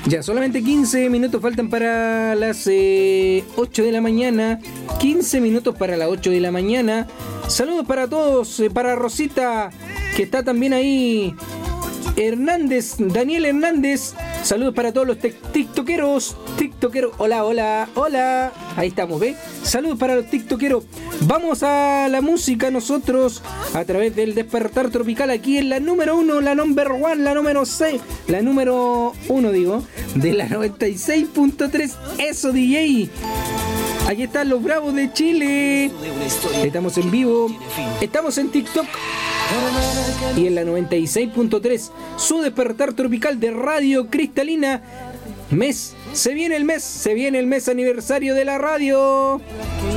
Ya, solamente 15 minutos faltan para las 8 de la mañana. 15 minutos para las 8 de la mañana. Saludos para todos, para Rosita, que está también ahí. Hernández, Daniel Hernández. Saludos para todos los tiktokeros. Hola, hola, hola. Ahí estamos, ¿ves? Saludos para los tiktokeros. Vamos a la música nosotros a través del Despertar Tropical aquí en la número 1, la number 1, la número 6, la número 1 digo, de la 96.3. Eso, DJ. Aquí están los Bravos de Chile. Estamos en vivo. Estamos en TikTok. Y en la 96.3, su Despertar Tropical de Radio Cristalina. Se viene el mes aniversario de la radio.